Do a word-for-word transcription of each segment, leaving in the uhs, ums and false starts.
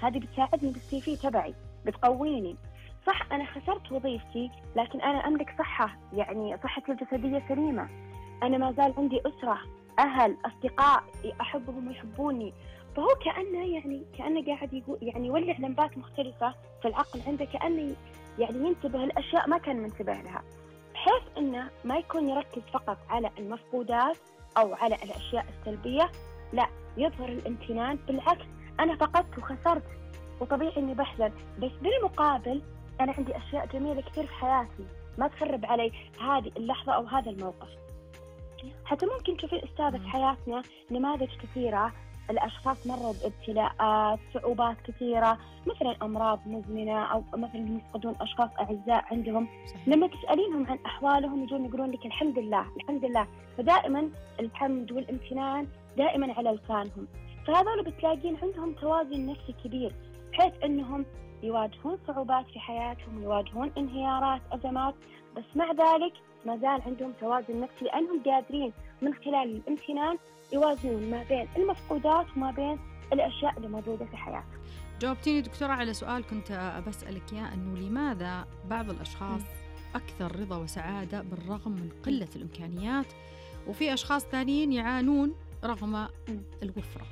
هذه بتساعدني بالسي في تبعي، بتقويني. صح أنا خسرت وظيفتي، لكن أنا أملك صحة، يعني صحتي الجسدية سليمة، أنا ما زال عندي أسرة، أهل، أصدقاء أحبهم ويحبوني. فهو كأنه يعني كأنه قاعد يقول يعني يولع لمبات مختلفة في العقل عنده، كأنه يعني ينتبه لأشياء ما كان منتبه لها، بحيث إنه ما يكون يركز فقط على المفقودات أو على الأشياء السلبية، لا، يظهر الامتنان. بالعكس، أنا فقدت وخسرت وطبيعي إني بحزن، بس بالمقابل أنا عندي أشياء جميلة كثير في حياتي ما تخرب علي هذه اللحظة أو هذا الموقف. حتى ممكن تشوفين أستاذة في حياتنا نماذج كثيرة، الأشخاص مروا بابتلاءات، صعوبات كثيرة، مثلا أمراض مزمنة، أو مثلا يفقدون أشخاص أعزاء عندهم. صحيح. لما تسألينهم عن أحوالهم يجون يقولون لك الحمد لله الحمد لله. فدائما الحمد والامتنان دائما على لسانهم. فهذول بتلاقين عندهم توازن نفسي كبير، بحيث أنهم يواجهون صعوبات في حياتهم، يواجهون انهيارات، أزمات، بس مع ذلك ما زال عندهم توازن نفسي، لأنهم قادرين من خلال الامتنان يوازنون ما بين المفقودات وما بين الأشياء اللي موجودة في حياتهم. جاوبتيني دكتورة على سؤال كنت بسألك إياه، أنه لماذا بعض الأشخاص أكثر رضا وسعادة بالرغم من قلة الإمكانيات، وفي أشخاص ثانيين يعانون رغم الوفرة؟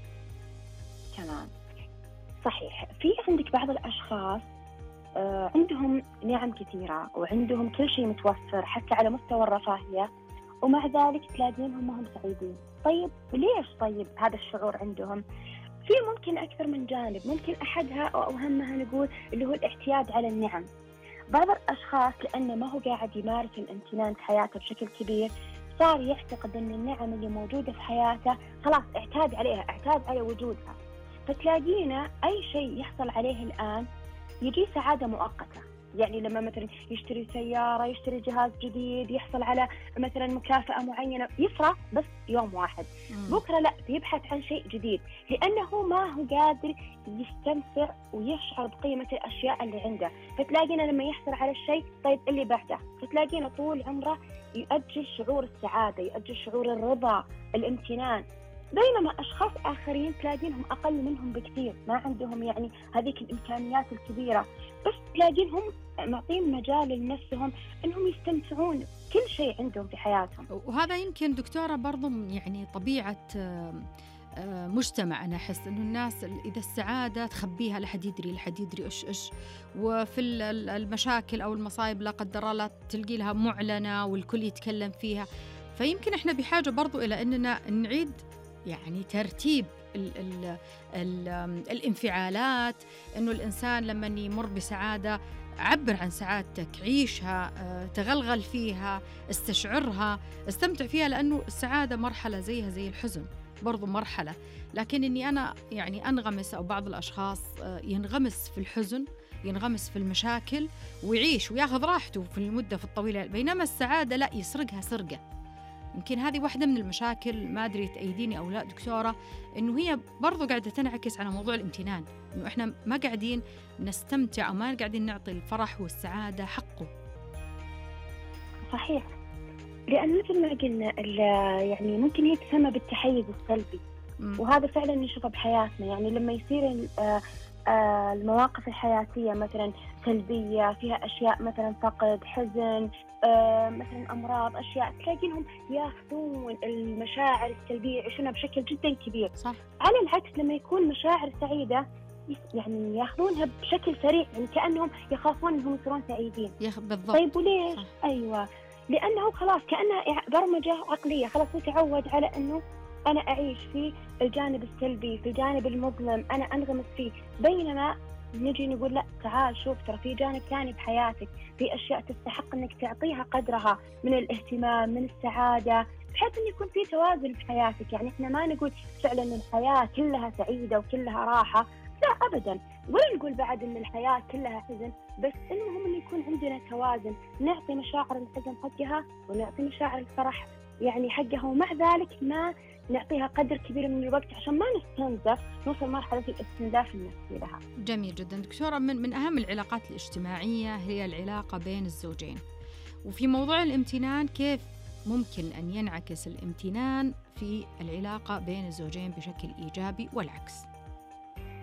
تمام، صحيح. في عندك بعض الأشخاص آه عندهم نعم كثيرة وعندهم كل شيء متوفر حتى على مستوى الرفاهية، ومع ذلك تلاقينهم ما هم سعيدين. طيب ليش؟ طيب هذا الشعور عندهم في ممكن أكثر من جانب، ممكن أحدها أو أهمها نقول اللي هو الاعتياد على النعم. بعض الأشخاص لأنه ما هو قاعد يمارس الامتنان في حياته بشكل كبير، صار يعتقد أن النعم اللي موجودة في حياته خلاص اعتاد عليها، اعتاد على وجودها. فتلاقينا أي شيء يحصل عليه الآن يجي سعادة مؤقتة، يعني لما مثلا يشتري سيارة، يشتري جهاز جديد، يحصل على مثلا مكافأة معينة، يفرح بس يوم واحد. بكرة لا، بيبحث عن شيء جديد، لأنه ما هو قادر يستمتع ويشعر بقيمة الأشياء اللي عنده. فتلاقينا لما يحصل على الشيء طيب اللي بعده، فتلاقينا طول عمره يؤجل شعور السعادة، يؤجل شعور الرضا، الامتنان. بينما أشخاص آخرين تلاقينهم أقل منهم بكثير، ما عندهم يعني هذيك الإمكانيات الكبيرة، بس تلاقينهم معطين مجال لنفسهم أنهم يستمتعون كل شيء عندهم في حياتهم. وهذا يمكن دكتورة برضو يعني طبيعة مجتمع. أنا أحس أنه الناس إذا السعادة تخبيها لحد يدري لحد يدري إيش إيش، وفي المشاكل أو المصايب لا قدر الله تلقي لها معلنة والكل يتكلم فيها. فيمكن إحنا بحاجة برضو إلى أننا نعيد يعني ترتيب ال ال ال الانفعالات، إنه الإنسان لما يمر بسعادة عبر عن سعادتك، عيشها، تغلغل فيها، استشعرها، استمتع فيها، لأنه السعادة مرحلة زيها زي الحزن برضو مرحلة. لكن إني أنا يعني أنغمس، أو بعض الأشخاص ينغمس في الحزن، ينغمس في المشاكل ويعيش وياخذ راحته في المدة في الطويلة، بينما السعادة لا، يسرقها سرقة. يمكن هذه واحدة من المشاكل، ما أدري تأيديني أو لا دكتورة، إنه هي برضو قاعدة تنعكس على موضوع الامتنان، إنه إحنا ما قاعدين نستمتع أو ما قاعدين نعطي الفرح والسعادة حقه. صحيح، لأن مثل ما قلنا يعني ممكن هي تسمى بالتحيز السلبي، م. وهذا فعلا نشوفه بحياتنا. يعني لما يصير المواقف الحياتية مثلا سلبية، فيها أشياء مثلا فقد، حزن، مثلا أمراض، أشياء، تلاقينهم ياخذون المشاعر السلبية يعيشونها بشكل جدا كبير. صح. على العكس لما يكون مشاعر سعيدة يعني ياخذونها بشكل سريع، يعني كأنهم يخافون أنهم يصيرون سعيدين. بالضبط. طيب وليش؟ صح. أيوة، لأنه خلاص كأنها برمجة عقلية، خلاص متعود على أنه أنا أعيش في الجانب السلبي، في الجانب المظلم، أنا أنغمس فيه. بينما نجي نقول لا، تعال شوف، ترى في جانب ثاني بحياتك، في أشياء تستحق أنك تعطيها قدرها من الاهتمام، من السعادة، بحيث أن يكون في توازن في حياتك. يعني إحنا ما نقول فعلا أن الحياة كلها سعيدة وكلها راحة، لا أبدا، ولا نقول بعد أن الحياة كلها حزن، بس المهم أن يكون عندنا توازن، نعطي مشاعر الحزن حقها ونعطي مشاعر الفرح يعني حقها، ومع ذلك ما نعطيها قدر كبير من الوقت عشان ما نستنزف، نوصل مرحلة الاستنزاف النفسي لها. جميل جدا دكتورة. من من أهم العلاقات الاجتماعية هي العلاقة بين الزوجين، وفي موضوع الامتنان كيف ممكن أن ينعكس الامتنان في العلاقة بين الزوجين بشكل إيجابي والعكس؟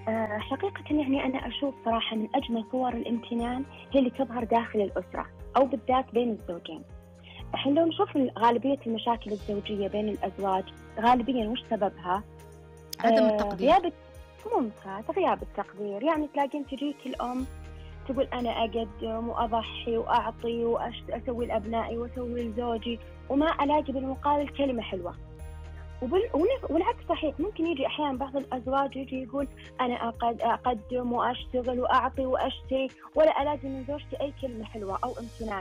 آه، حقيقة يعني أنا أشوف صراحة من أجمل صور الامتنان هي اللي تظهر داخل الأسرة أو بالذات بين الزوجين. الحين لو نشوف غالبية المشاكل الزوجية بين الأزواج غالبيا وش سببها؟ عدم آه، التقدير. غياب ممتاز غياب التقدير. يعني تلاقين تجيك الأم تقول أنا أقدم وأضحي وأعطي وأسوي لأبنائي وأسوي لزوجي وما ألاقي بالمقابل كلمة حلوة. وبال... والعكس صحيح، ممكن يجي أحيانا بعض الأزواج يجي يقول أنا أقد... أقدم وأشتغل وأعطي وأشتري ولا ألاقي من زوجتي أي كلمة حلوة أو امتنان.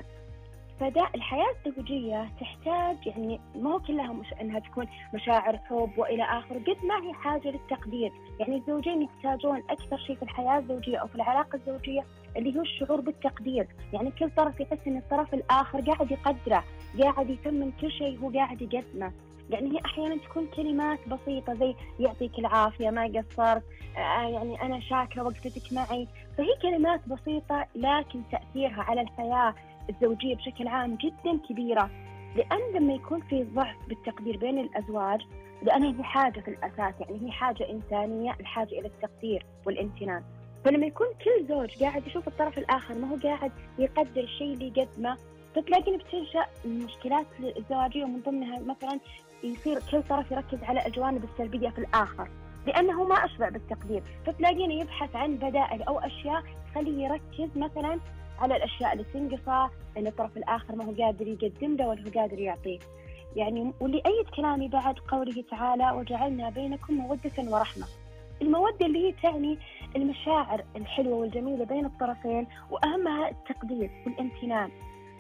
فدا الحياة الزوجية تحتاج يعني ما هو كلها مش أنها تكون مشاعر حب وإلى آخره، قد ما هي حاجة للتقدير. يعني الزوجين يحتاجون أكثر شيء في الحياة الزوجية أو في العلاقة الزوجية اللي هو الشعور بالتقدير. يعني كل طرف يحس أن الطرف الآخر قاعد يقدره، قاعد يثمن كل شيء هو قاعد يقدمه. يعني هي أحيانا تكون كلمات بسيطة زي يعطيك العافية، ما قصرت، آه يعني أنا شاكرة وقفتك معي. فهي كلمات بسيطة لكن تأثيرها على الحياة الزوجية بشكل عام جدا كبيرة. لأن لما يكون في ضعف بالتقدير بين الأزواج، لأنها هي حاجة في الأساس، يعني هي حاجة إنسانية، الحاجة إلى التقدير والامتنان. فلما يكون كل زوج قاعد يشوف الطرف الآخر ما هو قاعد يقدر الشيء اللي يقدمه، فتلاقين بتنشأ مشكلات الزواجية، ومن ضمنها مثلا يصير كل طرف يركز على الجوانب السلبية في الآخر لأنه ما أشبع بالتقدير، فتلاقينه يبحث عن بدائل أو أشياء تخليه يركز مثلا على الأشياء اللي تنقصه، أن الطرف الآخر ما هو قادر يقدم له ولا هو قادر يعطيه. يعني واللي أيد كلامي بعد قوله تعالى وجعلنا بينكم مودة ورحمة. المودة اللي هي تعني المشاعر الحلوة والجميلة بين الطرفين، وأهمها التقدير والامتنان.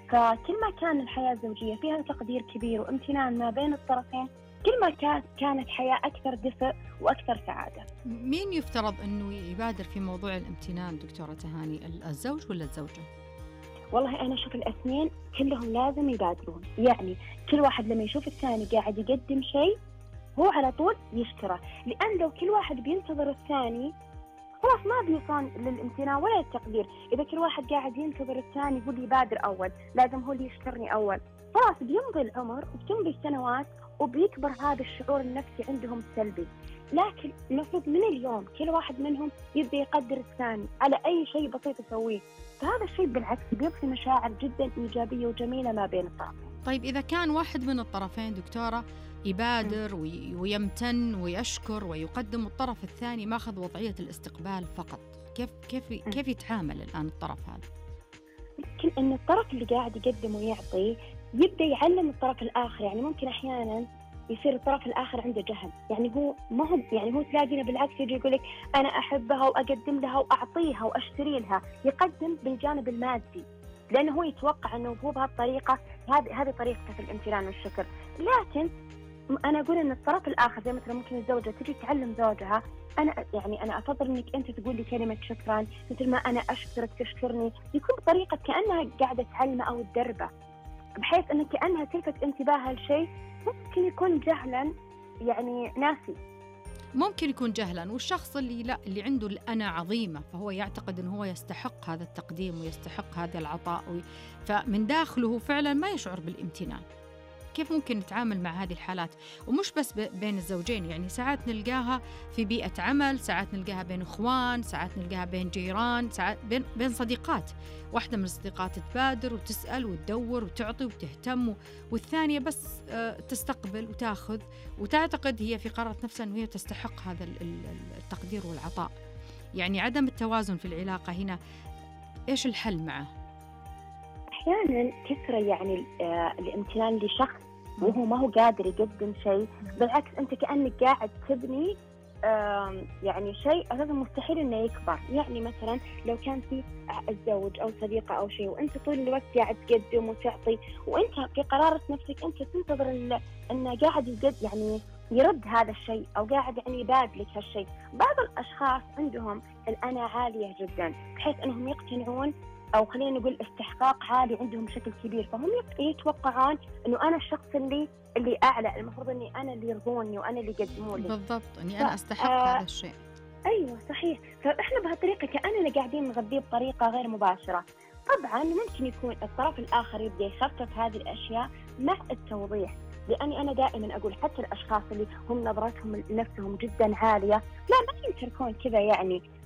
فكل ما كان الحياة الزوجية فيها تقدير كبير وامتنان ما بين الطرفين، كل ما كانت كانت حياة أكثر دفء وأكثر سعادة. مين يفترض أنه يبادر في موضوع الامتنان دكتورة تهاني، الزوج ولا الزوجة؟ والله أنا أشوف الاثنين كلهم لازم يبادرون. يعني كل واحد لما يشوف الثاني قاعد يقدم شيء هو على طول يشكره، لأن لو كل واحد بينتظر الثاني خلاص ما بيوصل للامتنان ولا التقدير. إذا كل واحد قاعد ينتظر الثاني يقول يبادر أول، لازم هو اللي يشكرني أول، خلاص بيمضي العمر وبتمضي السنوات وبيكبر هذا الشعور النفسي عندهم سلبي. لكن المفروض من اليوم كل واحد منهم يبدأ يقدر الثاني على أي شيء بسيط يسويه، فهذا الشيء بالعكس بيضفي مشاعر جدا إيجابية وجميلة ما بين الطرفين. طيب إذا كان واحد من الطرفين دكتورة يبادر ويمتن ويشكر ويقدم، الطرف الثاني ماخذ وضعية الاستقبال فقط، كيف كيف كيف يتعامل الآن الطرف هذا؟ يمكن أن الطرف اللي قاعد يقدم ويعطي يبدأ يعلم الطرف الآخر. يعني ممكن أحيانا يصير الطرف الآخر عنده جهل، يعني هو ما هو يعني هو تلاقينا بالعكس يجي يقول لك أنا أحبها وأقدم لها وأعطيها وأشتري لها، يقدم بالجانب المادي لأنه هو يتوقع أنه هو بهالطريقة هذه هذه طريقته في الامتنان والشكر. لكن أنا أقول أن الطرف الآخر زي مثلا ممكن الزوجة تجي تعلم زوجها أنا يعني أنا أفضل إنك أنت تقول لي كلمة شكرا مثل ما أنا أشكرك تشكرني، يكون بطريقة كأنها قاعدة تعلمه أو تدربه، بحيث أنه كأنها تلفت انتباهها لشيء ممكن يكون جهلا يعني ناسي. ممكن يكون جهلا، والشخص اللي لا اللي عنده الأنا عظيمة فهو يعتقد أنه هو يستحق هذا التقديم ويستحق هذا العطاء، فمن داخله فعلا ما يشعر بالامتنان. كيف ممكن نتعامل مع هذه الحالات؟ ومش بس بين الزوجين، يعني ساعات نلقاها في بيئة عمل، ساعات نلقاها بين إخوان، ساعات نلقاها بين جيران، ساعات بين, بين صديقات. واحدة من الصديقات تبادر وتسأل وتدور وتعطي وتهتم، والثانية بس تستقبل وتاخذ وتعتقد هي في قرارة نفسها أنه هي تستحق هذا التقدير والعطاء. يعني عدم التوازن في العلاقة هنا، إيش الحل معه؟ أحيانا كثرة يعني الامتنان لشخص وهو ما هو قادر يقدم شيء، بالعكس أنت كأنك قاعد تبني يعني شيء أساسا مستحيل إنه يكبر. يعني مثلا لو كان في الزوج أو صديقة أو شيء وأنت طول الوقت قاعد تقدم وتعطي، وأنت في قرارة نفسك أنت تنتظر إنه قاعد يقد يعني يرد هذا الشيء أو قاعد يعني يبادلك هالشيء. بعض الأشخاص عندهم الأنا عالية جدا بحيث أنهم يقتنعون أو خلينا نقول استحقاق عالي عندهم بشكل كبير، فهم يتوقعون إنه أنا الشخص اللي اللي أعلى، المفروض إني أنا اللي يرضوني وأنا اللي يقدموا لي بالضبط، إني أنا أستحق آه هذا الشيء. أيوة صحيح. فإحنا بهالطريقة كأننا قاعدين نغذيه بطريقة غير مباشرة. طبعا ممكن يكون الطرف الآخر يبدأ يخفف هذه الأشياء مع التوضيح، لأني أنا دائما أقول حتى الأشخاص اللي هم نظرتهم لنفسهم جدا عالية، لا ما يتركون كذا يعني